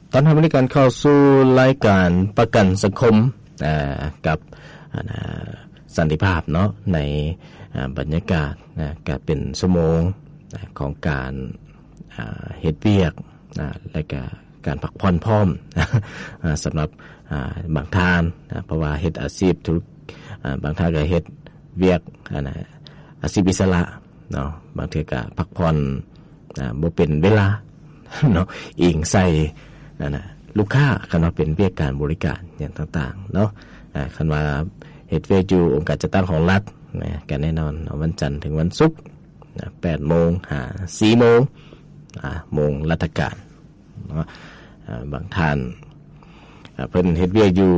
ตอนทำบริการเข้าสู่รายการประกันสังคมกับสันติภาพเนาะในบรรยากาศก็เป็นชั่วโมงของการเฮ็ดเวียกและก็การพักผ่อนพร้อมสำหรับบางท่านเพราะว่าเฮ็ดอาชีพธุรกิจบางท่านก็เฮ็ดเวียกอาชีพอิสระเนาะบางทีก็พักผ่อนบ่เป็นเวลาเนาะอิงใส่ลูกค้าคันว่าเป็นเวียกการบริการอย่างต่างๆเนาะคันว่าเฮ็ดเวียกอยู่องค์การจัดตั้งของรัฐก็แน่นอนวันจันทร์ถึงวันศุกร์ 8:00 นหา 4:00 นโมงราชการเนาะบางท่านเพิ่นเฮ็ดเวียกอยู่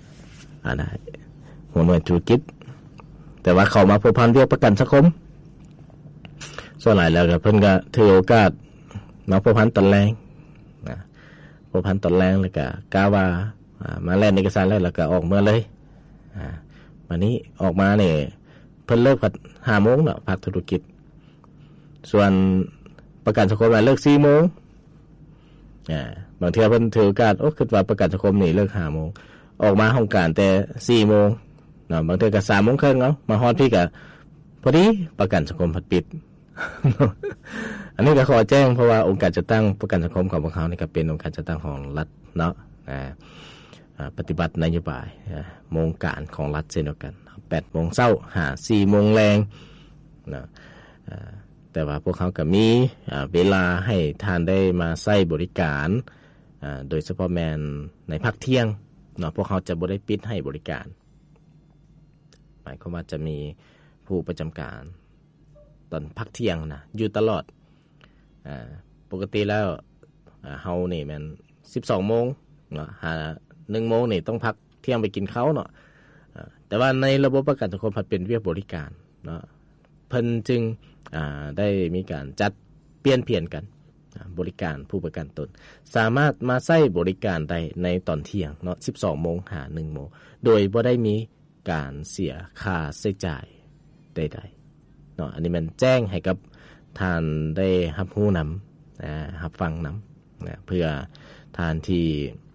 หัวหน่วยธุรกิจแต่ว่าเข้ามาพัวพันเวียกประกันสังคมส่วนหลายแล้วก็เพิ่นก็ถือโอกาสมาพัวพันตอนแรงพัวพันตอนแรงแล้วก็กะว่ามาแล่นเอกสารแล้วก็ออกเมื่อเลยวันนี้ออกมาเนี่ยเพิ่นเลิก 5:00 นเนาะภาคธุรกิจส่วนประกันสังคมเลิก 4:00 นบางเทื่อเพิ่นถือโอกาสคิดว่าประกันสังคมนี่เลิก 5:00 นออกมาห้องการแต่ 4:00 นเนาะบางเทื่อก็ 3:30 นเอามาฮอดพี่ก็พอดีประกันสังคมพัดปิด อันนี้ก็ขอแจ้งเพราะว่าองค์การจัดตั้งประกันสังคมของพวกเขานี่ก็เป็นองค์การจัดตั้งของรัฐเนาะปฏิบัตินโยบายโมงการของรัฐเช่นเดียวกัน 8:00 นเช้าหา 4:00 นแลงนะแต่ว่าพวกเขาก็มีเวลาให้ท่านได้มาใช้บริการโดยเฉพาะแมนในภาคเที่ยงเนาะพวกเขาจะบ่ได้ปิดให้บริการหมายความว่าจะมีผู้ประจำการตอนพักเที่ยงนะอยู่ตลอดปกติแล้วเฮานี่แม่น 12:00 นเนาะหา 1:00 นนี่ต้องพักเที่ยงไปกินข้าวเนาะแต่ว่าในระบบประกันสังคมมันเป็นเวียกบริการเนาะเพิ่นจึงได้มีการจัดเปลี่ยนเปลี่ยนกันบริการผู้ประกันตนสามารถมาใช้บริการได้ในตอนเที่ยงเนาะ 12:00 นหา 1:00 นโดยบ่ได้มีการเสียค่าใช้จ่ายใดๆเนาะอันนี้มันแจ้งให้กับท่านได้รับรู้นำรับฟังนำนะเพื่อท่านที่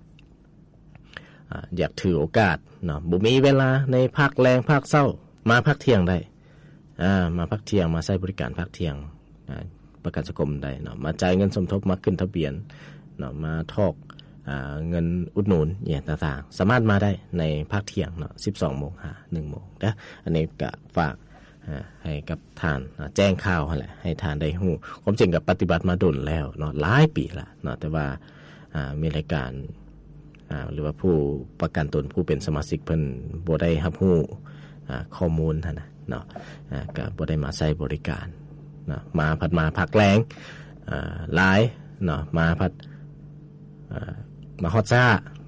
อยากถือโอกาสเนาะบ่มีเวลาในภาคแรงภาคเช้ามาภาคเที่ยงได้มาภาคเที่ยงมาใช้บริการภาคเที่ยงประกันสังคมได้เนาะมาจ่ายเงินสมทบมาขึ้นทะเบียนเนาะมาทอกเงินอุดหนุนอย่างต่างๆสามารถมาได้ในภาคเที่ยงเนาะ 12:00 นหา 1:00 นนะอันนี้ก็ฝากให้กับท่านแจ้งข่าวนั่นแหละให้ท่านได้ฮู้ความจริงก็ปฏิบัติมาดนแล้วเนาะหลายปีละเนาะแต่ว่ามีรายการหรือว่าผู้ประกันตนผู้เป็นสมาชิกเพิ่นบ่ได้รับรู้ข้อมูลหั่นน่ะเนาะก็บ่ได้มาใช้บริการเนาะมาพัดมาพักแรงหลายเนาะมาพัดมาฮอดซ่า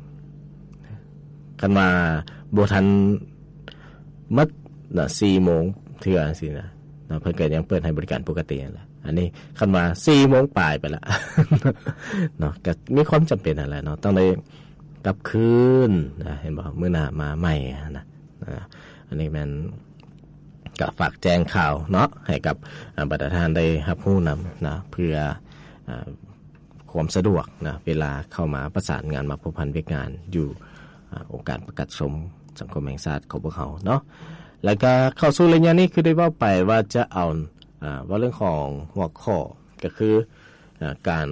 คันว่าบ่ทันหมดน่ะ 4:00 นเทื่อจังซี่นะเนาะเพิ่นก็ยังเปิดให้บริการปกตินั่นแหละอันนี้คันว่า 4:00 นปลายไปละเนาะก็มีความจำเป็นนั่นแหละเนาะต้องได้กลับคืนเห็นบ่มื้อหน้ามาใหม่นะอันนี้มันก็ฝากแจ้งข่าวเนาะให้กับบรรดาท่านได้รับรู้นำนะเพื่อความสะดวกนะเวลาเข้ามาประสานงานมาพัวพันเวียกงานอยู่องค์การประกันสังคมแห่งชาติของพวกเขาเนาะแล้วก็เข้าสู่ระยะนี้คือได้เว้าไปว่าจะเอาว่าเรื่องของหัวข้อก็คือการ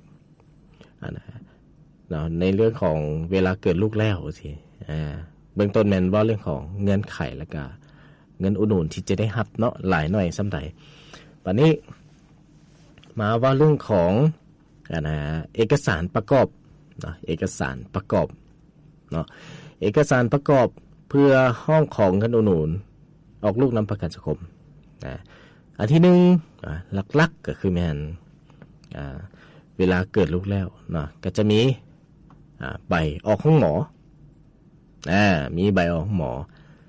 ในเรื่องของเวลาเกิดลูกแล้วสิเบื้องต้นแม่นว่าเรื่องของเงื่อนไขแล้วก็เงินอุดหนุนที่จะได้รับเนาะหลายหน่อยส่ำใดบัดนี้มาว่าเรื่องของเอกสารประกอบเนาะเอกสารประกอบเนาะเอกสารประกอบเพื่อห้องของเงินอุดหนุนออกลูกนำประกันสังคมอันที่1หลักๆก็คือแม่นเวลาเกิดลูกแล้วเนาะก็จะมีใบออกของหมอมีใบออกของหมอ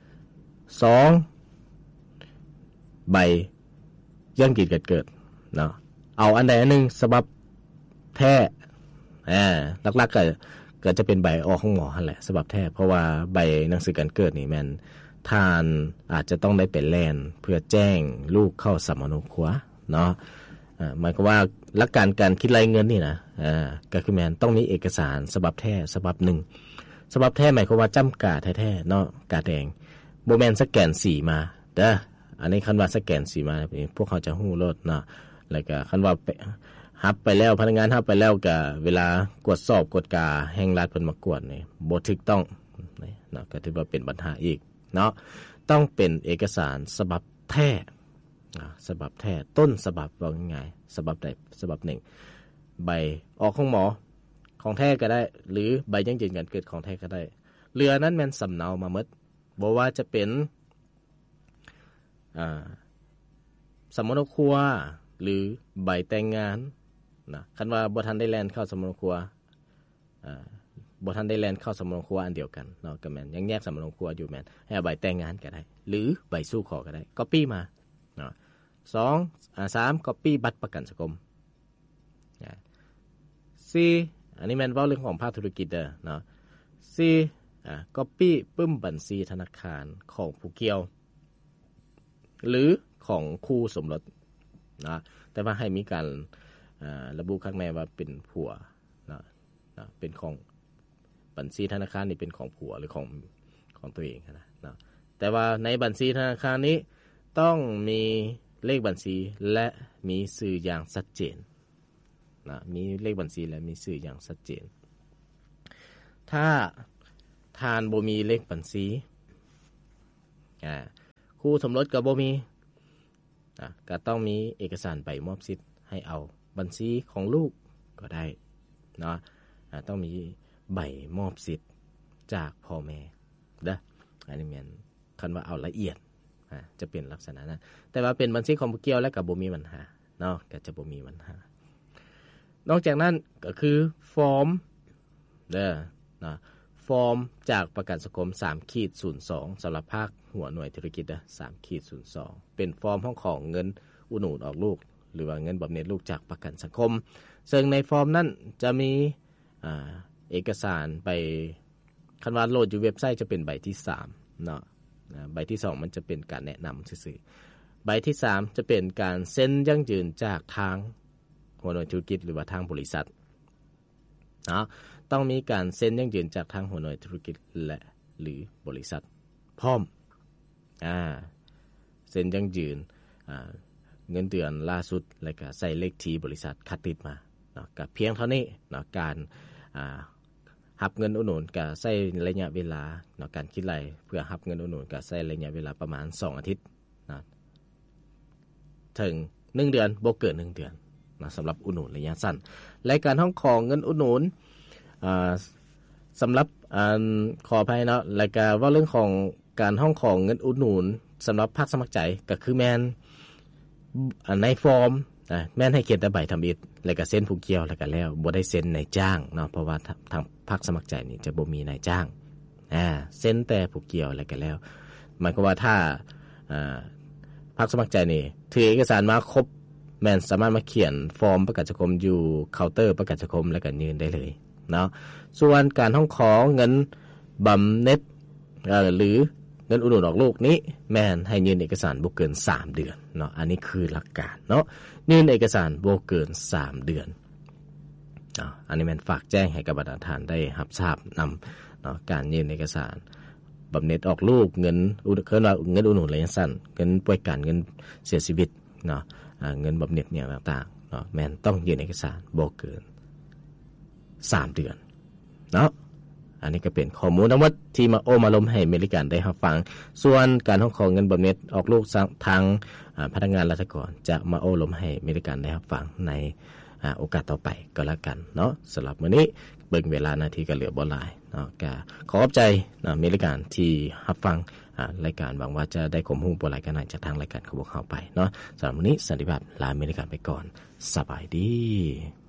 2ใบยังกิจเกิดเนาะเอาอันใดอันหนึงฉบับแท้หลักๆก็จะเป็นใบออกของหมอนั่นแหละฉบับแท้เพราะว่าใบหนังสือการเกิดนี่แม่นท่านอาจจะต้องได้ไปแล่นเพื่อแจ้งลูกเข้าสมรครัวเนาะหมายความว่าหลักการการคิดรายเงินนี่นะก็คือแม่นต้องมีเอกสารฉบับแท้ฉบับหนึ่งฉบับแท้หมายความว่าจำกาแท้ๆเนาะกาแดงบ่แม่นสแกนสีมาเด้ออันนี้คันว่าสแกนสีมาพวกเขาจะฮู้โลดเนาะแล้วก็คันว่ารับไปแล้วพนักงานรับไปแล้วก็เวลากดสอบกดกาแห่งรัฐเพิ่นมากวดนี่บ่ถูกต้องนี่เนาะก็ถือว่าเป็นปัญหาอีกเนาะต้องเป็นเอกสารฉบับแท้ฉบับแท้ต้นฉบับว่าง่ายๆฉบับใดฉบับหนึ่งใบออกของหมอของแท้ก็ได้หรือใบยังยืนยันเกิดของแท้ก็ได้เรือนั้นแม่นสำเนามาหมดบ่ว่าจะเป็นสำเนาครัวหรือใบแต่งงานนะคันว่าบ่ทันได้แล่นเข้าสำเนาครัวบ่ทันได้แล่นเข้าสำเนาครัวอันเดียวกันเนาะก็แม่นยังแยกสำเนาครัวอยู่แม่นให้ใบแต่งงานก็ได้หรือใบสู้ขอก็ได้ก๊อปปี้มาเนาะ3ก๊อปปี้บัตรประกันสังคม4อันนี้แม่นเว้าเรื่องของภาคธุรกิจเด้อเนาะ4ก๊อปปี้ปึ้มบัญชีธนาคารของผู้เกี่ยวหรือของคู่สมรสนะแต่ว่าให้มีการระบุข้างในว่าเป็นผัวนะเป็นของบัญชีธนาคารนี่เป็นของผัวหรือของตัวเองนะแต่ว่าในบัญชีธนาคารนี้ต้องมีเลขบัญชีและมีชื่ออย่างชัดเจนนะมีเลขบัญชีและมีชื่ออย่างชัดเจนถ้าทานบ่มีเลขบัญชีคู่สมรสก็บ่มีก็ต้องมีเอกสารใบมอบสิทธิ์ให้เอาบัญชีของลูกก็ได้เนาะต้องมีใบมอบสิทธิ์จากพ่อแม่เด้ออันนี้แม่นคันว่าเอาละเอียดจะเป็นลักษณะนั้นแต่ว่าเป็นบัญชีของผู้เกี่ยวแล้วก็บ่มีปัญหาเนาะก็จะบ่มีปัญหานอกจากนั้นก็คือฟอร์มเด้อนะฟอร์มจากประกันสังคม 3-02 สำหรับภาคหัวหน่วยธุรกิจนะ 3-02 เป็นฟอร์มของเงินอุดหนุนออกลูกหรือว่าเงินบำเหน็จลูกจากประกันสังคมซึ่งในฟอร์มนั้นจะมีเอกสารไปคันว่าโหลดอยู่เว็บไซต์จะเป็นใบที่3เนาะใบที่2มันจะเป็นการแนะนำซื่อๆใบที่3จะเป็นการเซ็นยั่งยืนจากทางหัวหน่วยธุรกิจหรือว่าทางบริษัทเนาะต้องมีการเซ็นยั่งยืนจากทางหัวหน่วยธุรกิจและหรือบริษัทพร้อมเซ็นยั่งยืนเงินเดือนล่าสุดแล้วก็ใส่เลขที่บริษัทคัดติดมาเนาะก็เพียงเท่านี้เนาะการรับเงินอุดหนุนก็ใช้ระยะเวลาเนาะการคิดรายเพื่อรับเงินอุดหนุนก็ใช้ระยะเวลาประมาณ2อาทิตย์นะถึง1เดือนบ่เกิน1เดือนนะสำหรับอุดหนุนระยะสั้นและการห้องของเงินอุดหนุนสำหรับขออภัยเนาะแล้วก็ว่าเรื่องของการห้องของเงินอุดหนุนสำหรับภาคสมัครใจก็คือแม่นในฟอร์มแม่นให้เขียนแต่ใบทำอิฐแล้วก็เซ็นผู้เกี่ยวแล้วก็แล้วบ่ได้เซ็นนายจ้างเนาะเพราะว่าทางภาคสมัครใจนี่จะบ่มีนายจ้างเซ็นแต่ผู้เกี่ยวแล้วก็แล้วหมายความว่าถ้าภาคสมัครใจนี่ถือเอกสารมาครบแม่นสามารถมาเขียนฟอร์มประกันสังคมอยู่เคาน์เตอร์ประกันสังคมแล้วก็ยื่นได้เลยเนาะส่วนการห้องขอเงินบำเหน็จหรือเงินอุดหนุนออกลูกนี้แม่นให้ยื่นเอกสารบ่เกิน3เดือนเนาะอันนี้คือหลักการเนาะยื่นเอกสารบ่เกิน3เดือนอันนี้แม่นฝากแจ้งให้กับบรรดาท่านได้รับทราบนำเนาะการยื่นเอกสารบำเหน็จออกลูกเงินอุดหนุนระยะสั้นเงินป่วยการเงินเสียชีวิตเนาะเงินบำเหน็จอย่างต่างๆเนาะแม่นต้องยื่นเอกสารบ่เกิน3เดือนเนาะอันนี้ก็เป็นข้อมูลทั้งหมดที่มามาลมให้อเมริกันได้รับฟังส่วนการห้องของเงินบำเหน็จออกลูกทางพนักงานราชการจะมาลมให้อเมริกันได้รับฟังในโอกาสต่อไปก็แล้วกันเนาะสำหรับมื้อนี้เบิ่งเวลานาทีก็เหลือบ่หลายเนาะก็ขอบใจอเมริกันที่รับฟังรายการหวังว่าจะได้ความรู้บ่หลายกันจากทางรายการของพวกเราไปเนาะสำหรับมื้อนี้สันติภาพลาอเมริกันไปก่อนสบายดี